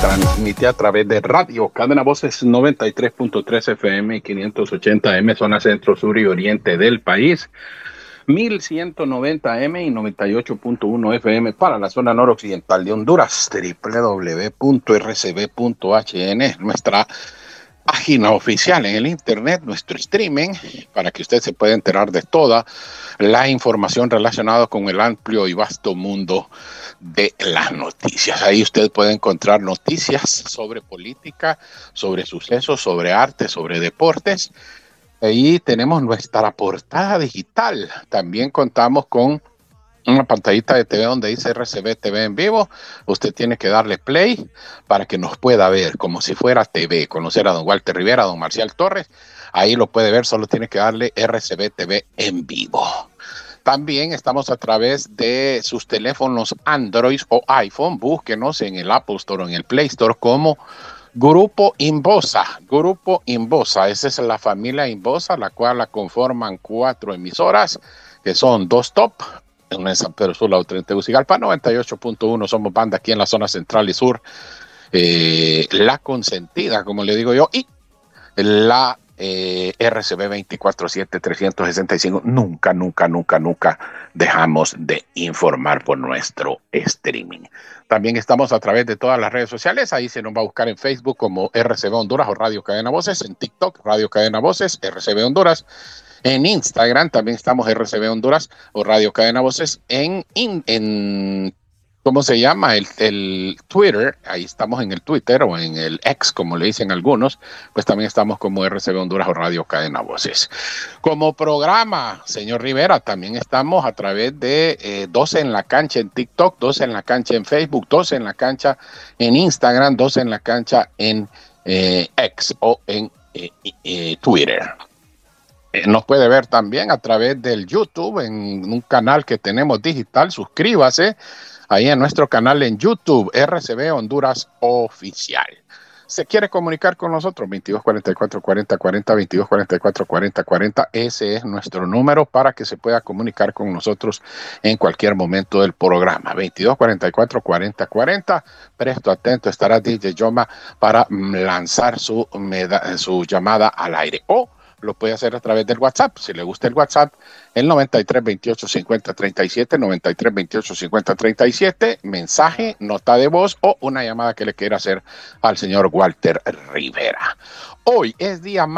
transmite a través de Radio Cadena Voces 93.3 FM y 580 M, zona centro, sur y oriente del país. 1190 M y 98.1 FM para la zona noroccidental de Honduras. www.rcb.hn, nuestra página oficial en el internet, nuestro streaming, para que usted se pueda enterar de toda la información relacionada con el amplio y vasto mundo de las noticias. Ahí usted puede encontrar noticias sobre política, sobre sucesos, sobre arte, sobre deportes. Ahí tenemos nuestra portada digital. También contamos con una pantallita de TV donde dice RCB TV en vivo. Usted tiene que darle play para que nos pueda ver como si fuera TV, conocer a don Walter Rivera, a don Marcial Torres. Ahí lo puede ver, solo tiene que darle RCB TV en vivo. También estamos a través de sus teléfonos Android o iPhone. Búsquenos en el Apple Store o en el Play Store como Grupo Inbosa. Grupo Inbosa, esa es la familia Inbosa, la cual la conforman 4 emisoras, que son 2 top, una en San Pedro Sula, otra en Tegucigalpa, 98.1, somos banda aquí en la zona central y sur, la consentida, como le digo yo, y la RCB 24/7, 365. Nunca dejamos de informar por nuestro streaming. También estamos a través de todas las redes sociales. Ahí se nos va a buscar en Facebook como RCB Honduras o Radio Cadena Voces, en TikTok Radio Cadena Voces, RCB Honduras. En Instagram también estamos RCB Honduras o Radio Cadena Voces. En ¿cómo se llama? El Twitter, ahí estamos en el Twitter o en el X, como le dicen algunos, pues también estamos como RCB Honduras o Radio Cadena Voces. Como programa, señor Rivera, también estamos a través de 12 en la cancha en TikTok, 12 en la cancha en Facebook, 12 en la cancha en Instagram, 12 en la cancha en X o en Twitter. Nos puede ver también a través del YouTube en un canal que tenemos digital. Suscríbase ahí en nuestro canal en YouTube, RCB Honduras Oficial. ¿Se quiere comunicar con nosotros? 2244-4040, 2244-4040. Ese es nuestro número para que se pueda comunicar con nosotros en cualquier momento del programa. 2244-4040. Presto, atento, estará DJ Yoma para lanzar su llamada al aire. O lo puede hacer a través del WhatsApp. Si le gusta el WhatsApp, el 93285037, 93285037, mensaje, nota de voz o una llamada que le quiera hacer al señor Walter Rivera. Hoy es día